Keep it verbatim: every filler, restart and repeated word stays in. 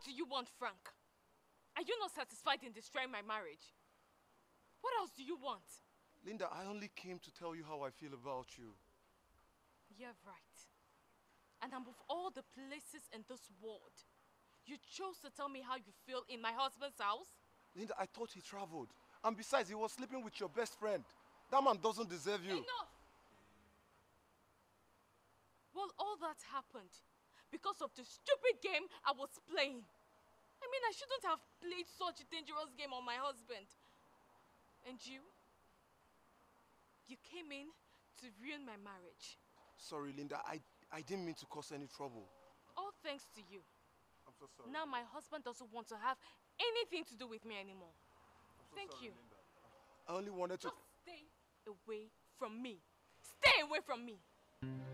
do you want, Frank? Are you not satisfied in destroying my marriage? What else do you want? Linda, I only came to tell you how I feel about you. You're right. And above all the places in this world, you chose to tell me how you feel in my husband's house? Linda, I thought he traveled. And besides, he was sleeping with your best friend. That man doesn't deserve you. Enough! Well, all that happened because of the stupid game I was playing. I mean, I shouldn't have played such a dangerous game on my husband. And you? You came in to ruin my marriage. Sorry, Linda. I, I didn't mean to cause any trouble. All thanks to you. I'm so sorry. Now my husband doesn't want to have anything to do with me anymore. I'm so Thank sorry, you. Linda. I only wanted to... Just stay away from me. Stay away from me.